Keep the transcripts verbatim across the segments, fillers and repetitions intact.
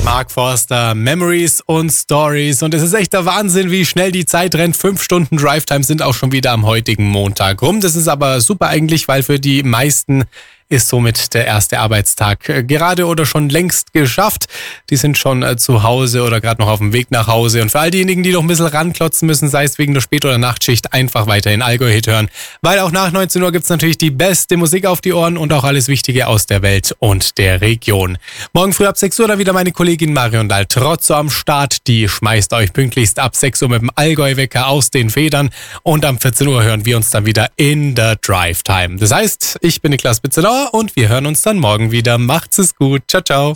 Mark Forster, Memories und Stories. Und es ist echt der Wahnsinn, wie schnell die Zeit rennt. Fünf Stunden Drive-Time sind auch schon wieder am heutigen Montag rum. Das ist aber super eigentlich, weil für die meisten ist somit der erste Arbeitstag gerade oder schon längst geschafft. Die sind schon äh, zu Hause oder gerade noch auf dem Weg nach Hause. Und für all diejenigen, die noch ein bisschen ranklotzen müssen, sei es wegen der Spät- oder Nachtschicht, einfach weiterhin Allgäu-Hit hören. Weil auch nach neunzehn Uhr gibt's natürlich die beste Musik auf die Ohren und auch alles Wichtige aus der Welt und der Region. Morgen früh ab sechs Uhr dann wieder meine Kollegin Marion Daltrozzo am Start. Die schmeißt euch pünktlichst ab sechs Uhr mit dem Allgäu-Wecker aus den Federn. Und am vierzehn Uhr hören wir uns dann wieder in der Drive-Time. Das heißt, ich bin Niklas Bitzenauer und wir hören uns dann morgen wieder. Macht's es gut. Ciao, ciao.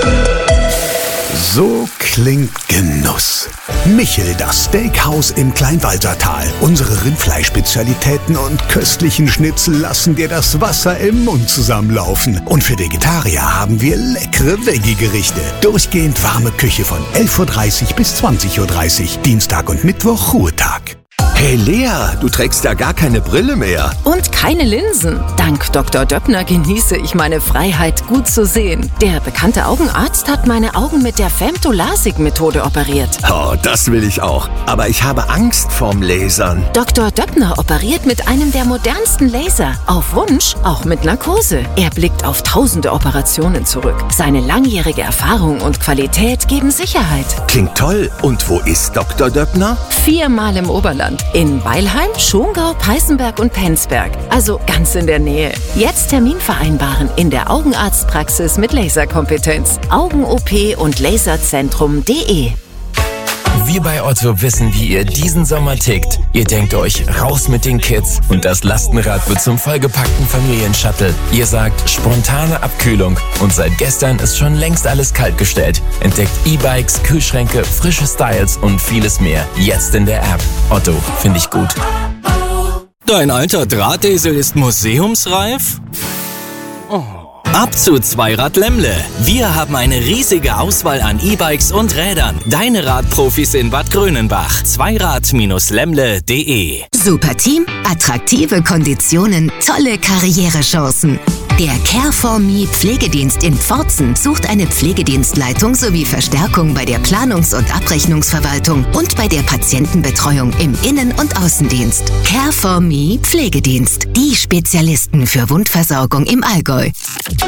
So klingt Genuss. Michel, das Steakhouse im Kleinwalsertal. Unsere Rindfleischspezialitäten und köstlichen Schnitzel lassen dir das Wasser im Mund zusammenlaufen. Und für Vegetarier haben wir leckere Veggie-Gerichte. Durchgehend warme Küche von elf Uhr dreißig bis zwanzig Uhr dreißig. Dienstag und Mittwoch Ruhetag. Hey Lea, du trägst ja gar keine Brille mehr. Und keine Linsen. Dank Doktor Döppner genieße ich meine Freiheit, gut zu sehen. Der bekannte Augenarzt hat meine Augen mit der Femto-LASIK-Methode operiert. Oh, das will ich auch. Aber ich habe Angst vorm Lasern. Doktor Döppner operiert mit einem der modernsten Laser. Auf Wunsch, auch mit Narkose. Er blickt auf tausende Operationen zurück. Seine langjährige Erfahrung und Qualität geben Sicherheit. Klingt toll. Und wo ist Doktor Döppner? Viermal im Oberland. In Weilheim, Schongau, Peißenberg und Penzberg. Also ganz in der Nähe. Jetzt Termin vereinbaren in der Augenarztpraxis mit Laserkompetenz. Augen-O P und Laserzentrum punkt de. Wir bei Otto wissen, wie ihr diesen Sommer tickt. Ihr denkt euch, raus mit den Kids und das Lastenrad wird zum vollgepackten Familienshuttle. Ihr sagt, spontane Abkühlung und seit gestern ist schon längst alles kaltgestellt. Entdeckt E-Bikes, Kühlschränke, frische Styles und vieles mehr. Jetzt in der App. Otto, finde ich gut. Dein alter Drahtesel ist museumsreif? Oh. Ab zu Zweirad Lemmle. Wir haben eine riesige Auswahl an E-Bikes und Rädern. Deine Radprofis in Bad Grönenbach. Zweirad Lemmle punkt de. Super Team, attraktive Konditionen, tolle Karrierechancen. Der Care for Me Pflegedienst in Pforzen sucht eine Pflegedienstleitung sowie Verstärkung bei der Planungs- und Abrechnungsverwaltung und bei der Patientenbetreuung im Innen- und Außendienst. Care for Me Pflegedienst. Die Spezialisten für Wundversorgung im Allgäu.